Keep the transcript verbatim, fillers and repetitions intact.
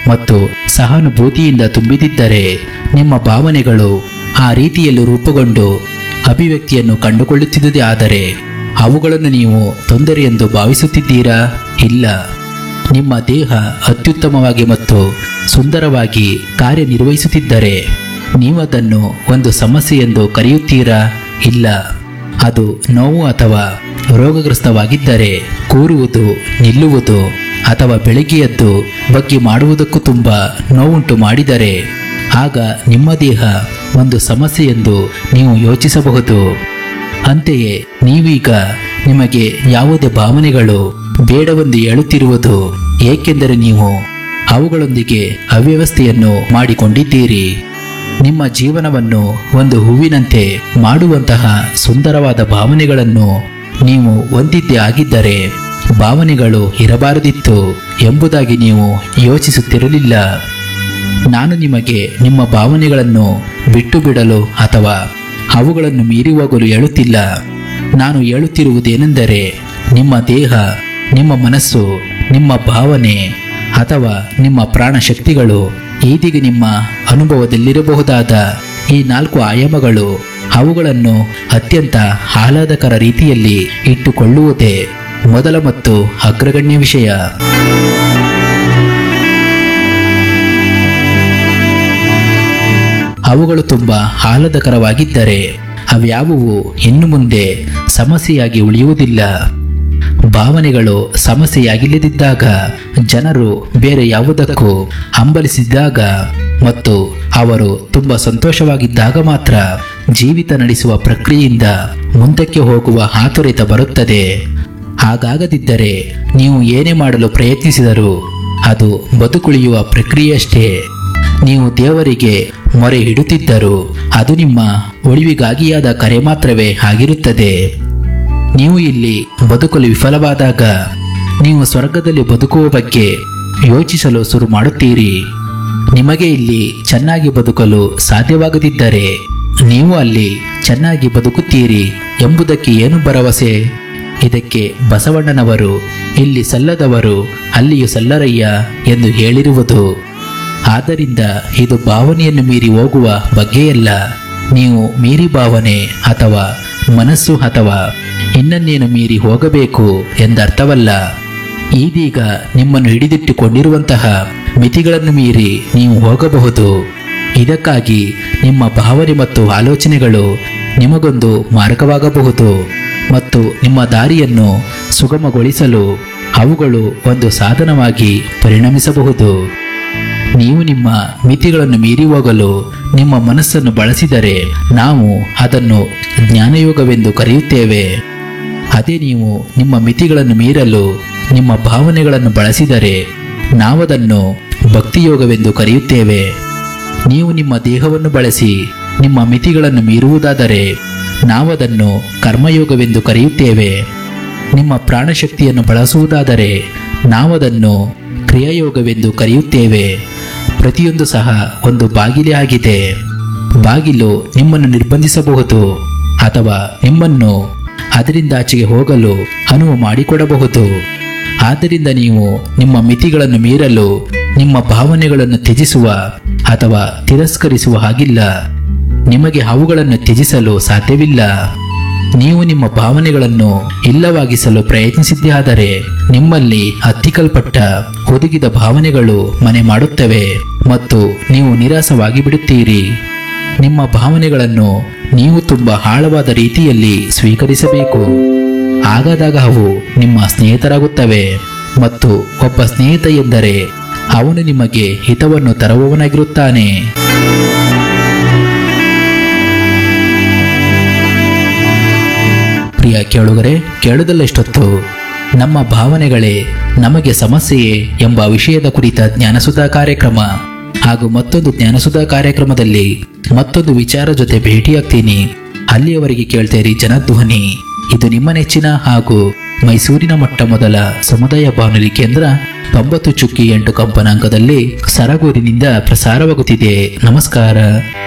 ಮತ್ತು ಸಹಾನುಭೂತಿಯಿಂದ ತುಂಬಿದಿದ್ದರೆ ನಿಮ್ಮ ಭಾವನೆಗಳು ಆ ರೀತಿಯಲ್ಲಿ ರೂಪುಗೊಂಡು ಅಭಿವ್ಯಕ್ತಿಯನ್ನು ಕಂಡುಕೊಳ್ಳುತ್ತಿದ್ದುದೇ ಆದರೆ ಅವುಗಳನ್ನು ನೀವು ತೊಂದರೆ ಎಂದು ಭಾವಿಸುತ್ತಿದ್ದೀರಾ? ಇಲ್ಲ. ನಿಮ್ಮ ದೇಹ ಅತ್ಯುತ್ತಮವಾಗಿ ಮತ್ತು ಸುಂದರವಾಗಿ ಕಾರ್ಯನಿರ್ವಹಿಸುತ್ತಿದ್ದರೆ ನೀವು ಅದನ್ನು ಒಂದು ಸಮಸ್ಯೆ ಎಂದು ಕರೆಯುತ್ತೀರಾ? ಇಲ್ಲ. ಅದು ನೋವು ಅಥವಾ ರೋಗಗ್ರಸ್ತವಾಗಿದ್ದರೆ ಕೂರುವುದು, ನಿಲ್ಲುವುದು ಅಥವಾ ಬೆಳಗ್ಗೆ ಎದ್ದು ಬಗ್ಗಿ ಮಾಡುವುದಕ್ಕೂ ತುಂಬ ನೋವುಂಟು ಮಾಡಿದರೆ ಆಗ ನಿಮ್ಮ ದೇಹ ಒಂದು ಸಮಸ್ಯೆ ಎಂದು ನೀವು ಯೋಚಿಸಬಹುದು. ಅಂತೆಯೇ ನೀವೀಗ ನಿಮಗೆ ಯಾವುದೇ ಭಾವನೆಗಳು ಬೇಡವೆಂದು ಹೇಳುತ್ತಿರುವುದು ಏಕೆಂದರೆ ನೀವು ಅವುಗಳೊಂದಿಗೆ ಅವ್ಯವಸ್ಥೆಯನ್ನು ಮಾಡಿಕೊಂಡಿದ್ದೀರಿ. ನಿಮ್ಮ ಜೀವನವನ್ನು ಒಂದು ಹೂವಿನಂತೆ ಮಾಡುವಂತಹ ಸುಂದರವಾದ ಭಾವನೆಗಳನ್ನು ನೀವು ಹೊಂದಿದ್ದೇ ಆಗಿದ್ದರೆ ಭಾವನೆಗಳು ಇರಬಾರದಿತ್ತು ಎಂಬುದಾಗಿ ನೀವು ಯೋಚಿಸುತ್ತಿರಲಿಲ್ಲ. ನಾನು ನಿಮಗೆ ನಿಮ್ಮ ಭಾವನೆಗಳನ್ನು ಬಿಟ್ಟು ಬಿಡಲು ಅಥವಾ ಅವುಗಳನ್ನು ಮೀರಿ ಹೋಗಲು ಹೇಳುತ್ತಿಲ್ಲ. ನಾನು ಹೇಳುತ್ತಿರುವುದೇನೆಂದರೆ ನಿಮ್ಮ ದೇಹ, ನಿಮ್ಮ ಮನಸ್ಸು, ನಿಮ್ಮ ಭಾವನೆ ಅಥವಾ ನಿಮ್ಮ ಪ್ರಾಣಶಕ್ತಿಗಳು ಈದಿಗೆ ನಿಮ್ಮ ಅನುಭವದಲ್ಲಿರಬಹುದಾದ ಈ ನಾಲ್ಕು ಆಯಾಮಗಳು ಅವುಗಳನ್ನು ಅತ್ಯಂತ ಆಹ್ಲಾದಕರ ರೀತಿಯಲ್ಲಿ ಇಟ್ಟುಕೊಳ್ಳುವುದೇ ಮೊದಲ ಮತ್ತು ಅಗ್ರಗಣ್ಯ ವಿಷಯ. ಅವುಗಳು ತುಂಬ ಆಹ್ಲಾದಕರವಾಗಿದ್ದರೆ ಅವ್ಯಾವುವು ಇನ್ನು ಮುಂದೆ ಸಮಸ್ಯೆಯಾಗಿ ಉಳಿಯುವುದಿಲ್ಲ. ಭಾವನೆಗಳು ಸಮಸ್ಯೆಯಾಗಿಲ್ಲದಿದ್ದಾಗ, ಜನರು ಬೇರೆ ಯಾವುದಕ್ಕೂ ಹಂಬಲಿಸಿದಾಗ ಮತ್ತು ಅವರು ತುಂಬ ಸಂತೋಷವಾಗಿದ್ದಾಗ ಮಾತ್ರ ಜೀವಿತ ನಡೆಸುವ ಪ್ರಕ್ರಿಯೆಯಿಂದ ಮುಂದಕ್ಕೆ ಹೋಗುವ ಆತುರತೆ ಬರುತ್ತದೆ. ಹಾಗಾಗದಿದ್ದರೆ ನೀವು ಏನೇ ಮಾಡಲು ಪ್ರಯತ್ನಿಸಿದರೂ ಅದು ಬದುಕುಳಿಯುವ ಪ್ರಕ್ರಿಯೆಯಷ್ಟೇ. ನೀವು ದೇವರಿಗೆ ಮೊರೆ ಇಡುತ್ತಿದ್ದರೂ ಅದು ನಿಮ್ಮ ಉಳಿವಿಗಾಗಿಯಾದ ಕರೆ ಮಾತ್ರವೇ ಆಗಿರುತ್ತದೆ. ನೀವು ಇಲ್ಲಿ ಬದುಕಲು ವಿಫಲವಾದಾಗ ನೀವು ಸ್ವರ್ಗದಲ್ಲಿ ಬದುಕುವ ಬಗ್ಗೆ ಯೋಚಿಸಲು ಶುರು ಮಾಡುತ್ತೀರಿ. ನಿಮಗೆ ಇಲ್ಲಿ ಚೆನ್ನಾಗಿ ಬದುಕಲು ಸಾಧ್ಯವಾಗದಿದ್ದರೆ ನೀವು ಅಲ್ಲಿ ಚೆನ್ನಾಗಿ ಬದುಕುತ್ತೀರಿ ಎಂಬುದಕ್ಕೆ ಏನು ಭರವಸೆ? ಇದಕ್ಕೆ ಬಸವಣ್ಣನವರು ಇಲ್ಲಿ ಸಲ್ಲದವರು ಅಲ್ಲಿಯೂ ಸಲ್ಲರಯ್ಯ ಎಂದು ಹೇಳಿರುವುದು. ಆದ್ದರಿಂದ ಇದು ಭಾವನೆಯನ್ನು ಮೀರಿ ಹೋಗುವ ಬಗ್ಗೆಯಲ್ಲ. ನೀವು ಮೀರಿ ಭಾವನೆ ಅಥವಾ ಮನಸ್ಸು ಅಥವಾ ಇನ್ನನ್ನೇನು ಮೀರಿ ಹೋಗಬೇಕು ಎಂದರ್ಥವಲ್ಲ. ಈದೀಗ ನಿಮ್ಮನ್ನು ಹಿಡಿದಿಟ್ಟುಕೊಂಡಿರುವಂತಹ ಮಿತಿಗಳನ್ನು ಮೀರಿ ನೀವು ಹೋಗಬಹುದು. ಇದಕ್ಕಾಗಿ ನಿಮ್ಮ ಭಾವನೆ ಮತ್ತು ಆಲೋಚನೆಗಳು ನಿಮಗೊಂದು ಮಾರ್ಗವಾಗಬಹುದು ಮತ್ತು ನಿಮ್ಮ ದಾರಿಯನ್ನು ಸುಗಮಗೊಳಿಸಲು ಅವುಗಳು ಒಂದು ಸಾಧನವಾಗಿ ಪರಿಣಮಿಸಬಹುದು. ನೀವು ನಿಮ್ಮ ಮಿತಿಗಳನ್ನು ಮೀರಿ ಹೋಗಲು ನಿಮ್ಮ ಮನಸ್ಸನ್ನು ಬಳಸಿದರೆ ನಾವು ಅದನ್ನು ಜ್ಞಾನಯೋಗವೆಂದು ಕರೆಯುತ್ತೇವೆ. ಅದೇ ನೀವು ನಿಮ್ಮ ಮಿತಿಗಳನ್ನು ಮೀರಲು ನಿಮ್ಮ ಭಾವನೆಗಳನ್ನು ಬಳಸಿದರೆ ನಾವದನ್ನು ಭಕ್ತಿಯೋಗವೆಂದು ಕರೆಯುತ್ತೇವೆ. ನೀವು ನಿಮ್ಮ ದೇಹವನ್ನು ಬಳಸಿ ನಿಮ್ಮ ಮಿತಿಗಳನ್ನು ಮೀರುವುದಾದರೆ ನಾವದನ್ನು ಕರ್ಮಯೋಗವೆಂದು ಕರೆಯುತ್ತೇವೆ. ನಿಮ್ಮ ಪ್ರಾಣಶಕ್ತಿಯನ್ನು ಬಳಸುವುದಾದರೆ ನಾವದನ್ನು ಕ್ರಿಯಾಯೋಗವೆಂದು ಕರೆಯುತ್ತೇವೆ. ಪ್ರತಿಯೊಂದು ಸಹ ಒಂದು ಬಾಗಿಲೇ ಆಗಿದೆ. ಬಾಗಿಲು ನಿಮ್ಮನ್ನು ನಿರ್ಬಂಧಿಸಬಹುದು ಅಥವಾ ನಿಮ್ಮನ್ನು ಅದರಿಂದ ಆಚೆಗೆ ಹೋಗಲು ಅನುವು ಮಾಡಿಕೊಡಬಹುದು. ಆದ್ದರಿಂದ ನೀವು ನಿಮ್ಮ ಮಿತಿಗಳನ್ನು ಮೀರಲು ನಿಮ್ಮ ಭಾವನೆಗಳನ್ನು ತ್ಯಜಿಸುವ ಅಥವಾ ತಿರಸ್ಕರಿಸುವ ಹಾಗಿಲ್ಲ. ನಿಮಗೆ ಅವುಗಳನ್ನು ತ್ಯಜಿಸಲು ಸಾಧ್ಯವಿಲ್ಲ. ನೀವು ನಿಮ್ಮ ಭಾವನೆಗಳನ್ನು ಇಲ್ಲವಾಗಿಸಲು ಪ್ರಯತ್ನಿಸಿದ್ದೇ ಆದರೆ ನಿಮ್ಮಲ್ಲಿ ಹತ್ತಿಕ್ಕಲ್ಪಟ್ಟ ಒದಗಿದ ಭಾವನೆಗಳು ಮನೆ ಮಾಡುತ್ತವೆ ಮತ್ತು ನೀವು ನಿರಾಸವಾಗಿ ಬಿಡುತ್ತೀರಿ. ನಿಮ್ಮ ಭಾವನೆಗಳನ್ನು ನೀವು ತುಂಬ ಆಳವಾದ ರೀತಿಯಲ್ಲಿ ಸ್ವೀಕರಿಸಬೇಕು. ಆಗಾದಾಗ ಅವು ನಿಮ್ಮ ಸ್ನೇಹಿತರಾಗುತ್ತವೆ ಮತ್ತು ಒಬ್ಬ ಸ್ನೇಹಿತ ಎಂದರೆ ಅವನು ನಿಮಗೆ ಹಿತವನ್ನು ತರುವವನಾಗಿರುತ್ತಾನೆ. ಪ್ರಿಯ ಕೇಳುಗರೆ, ಕೇಳುವುದಲ್ಲೆಷ್ಟೊತ್ತು ನಮ್ಮ ಭಾವನೆಗಳೇ ನಮಗೆ ಸಮಸ್ಯೆಯೇ ಎಂಬ ವಿಷಯದ ಕುರಿತ ಜ್ಞಾನಸುಧಾ ಕಾರ್ಯಕ್ರಮ ಹಾಗೂ ಮತ್ತೊಂದು ಜ್ಞಾನಸುಧಾ ಕಾರ್ಯಕ್ರಮದಲ್ಲಿ ಮತ್ತೊಂದು ವಿಚಾರ ಜೊತೆ ಭೇಟಿಯಾಗ್ತೀನಿ. ಅಲ್ಲಿಯವರೆಗೆ ಕೇಳ್ತೇರಿ ಜನಧ್ವನಿ. ಇದು ನಿಮ್ಮ ನೆಚ್ಚಿನ ಹಾಗೂ ಮೈಸೂರಿನ ಮೊಟ್ಟ ಮೊದಲ ಸಮುದಾಯ ಬಾನುಲಿ ಕೇಂದ್ರ ತೊಂಬತ್ತು ಚುಕ್ಕಿ ಎಂಟು ಕಂಪನಾಂಕದಲ್ಲಿ ಸರಗೂರಿನಿಂದ ಪ್ರಸಾರವಾಗುತ್ತಿದೆ. ನಮಸ್ಕಾರ.